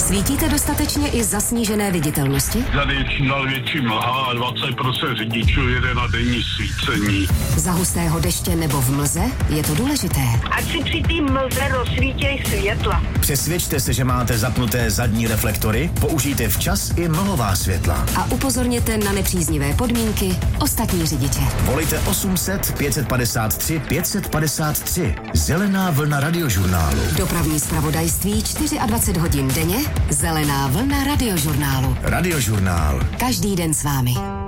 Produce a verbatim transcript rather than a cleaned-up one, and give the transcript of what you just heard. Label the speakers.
Speaker 1: Svítíte dostatečně i za snížené viditelnosti?
Speaker 2: Tady je čím dál větší mlha a dvacet procent řidičů jede na denní svícení.
Speaker 1: Za hustého deště nebo v mlze je to důležité.
Speaker 3: Ať si při té mlze rozsvítěj světla.
Speaker 4: Přesvědčte se, že máte zapnuté zadní reflektory, použijte včas i mlhová světla.
Speaker 1: A upozorněte na nepříznivé podmínky ostatní řidiče.
Speaker 4: Volejte osm set pět set padesát tři pět set padesát tři. Zelená vlna radiožurnálu.
Speaker 1: Dopravní zpravodajství dvacet čtyři hodin denně. Zelená vlna radiožurnálu.
Speaker 4: Radiožurnál.
Speaker 1: Každý den s vámi.